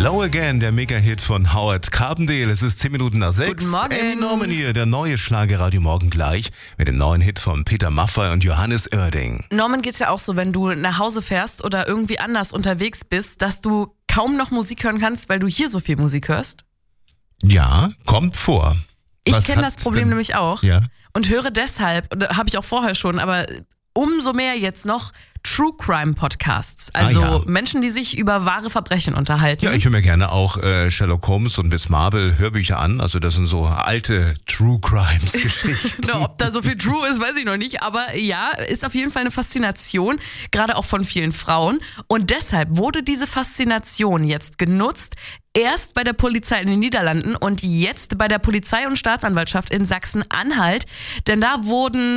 Low Again, der Mega-Hit von Howard Carpendale. Es ist 10 Minuten nach 6. Guten Morgen. Amy Norman hier, der neue Schlagerradio morgen gleich mit dem neuen Hit von Peter Maffay und Johannes Oerding. Norman, geht's ja auch so, wenn du nach Hause fährst oder irgendwie anders unterwegs bist, dass du kaum noch Musik hören kannst, weil du hier so viel Musik hörst? Ja, kommt vor. Ich kenne das Problem nämlich auch Ja. und höre deshalb, habe ich auch vorher schon, aber umso mehr jetzt noch True Crime Podcasts. Also ja. Menschen, die sich über wahre Verbrechen unterhalten. Ja, ich höre mir gerne auch Sherlock Holmes und Miss Marple Hörbücher an. Also das sind so alte True Crimes Geschichten. Na, ob da so viel True ist, weiß ich noch nicht. Aber ja, ist auf jeden Fall eine Faszination, gerade auch von vielen Frauen. Und deshalb wurde diese Faszination jetzt genutzt, erst bei der Polizei in den Niederlanden und jetzt bei der Polizei und Staatsanwaltschaft in Sachsen-Anhalt. Denn da wurden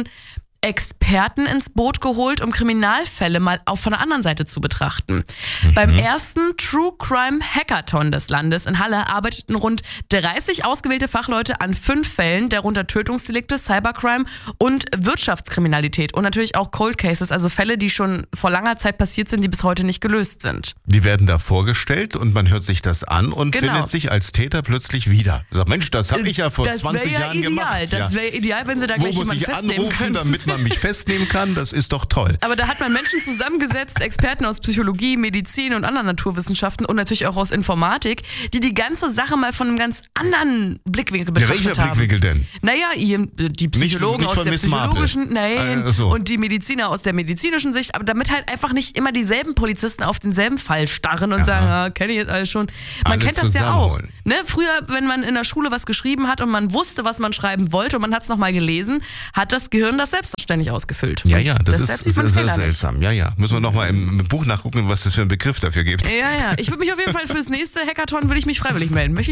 Experten ins Boot geholt, um Kriminalfälle mal auch von der anderen Seite zu betrachten. Beim ersten True Crime Hackathon des Landes in Halle arbeiteten rund 30 ausgewählte Fachleute an 5 Fällen, darunter Tötungsdelikte, Cybercrime und Wirtschaftskriminalität und natürlich auch Cold Cases, also Fälle, die schon vor langer Zeit passiert sind, die bis heute nicht gelöst sind. Die werden da vorgestellt und man hört sich das an und findet sich als Täter plötzlich wieder. Sagt, Mensch, das habe ich ja vor 20 Jahren gemacht. Das wäre ideal, wenn sie da Wo gleich muss jemanden ich festnehmen anrufen, können. damit man mich festnehmen kann? Das ist doch toll. Aber da hat man Menschen zusammengesetzt, Experten aus Psychologie, Medizin und anderen Naturwissenschaften und natürlich auch aus Informatik, die ganze Sache mal von einem ganz anderen Blickwinkel betrachtet Welcher haben. Blickwinkel denn? Naja, die Psychologen nicht aus von der Miss Marple. psychologischen, nein, so. und die Mediziner aus der medizinischen Sicht, aber damit halt einfach nicht immer dieselben Polizisten auf denselben Fall starren und sagen, kenne ich jetzt alles schon. Man Alle kennt das ja auch. zusammenholen. Ne? Früher, wenn man in der Schule was geschrieben hat und man wusste, was man schreiben wollte und man hat es nochmal gelesen, hat das Gehirn das selbstverständlich ausgefüllt. Ja, das ist Deshalb sieht sehr, man sehr Fehler nicht. seltsam. Ja. Müssen wir nochmal im Buch nachgucken, was das für einen Begriff dafür gibt. Ja. Ich würde mich auf jeden Fall fürs nächste Hackathon würde ich mich freiwillig melden. Möchte ich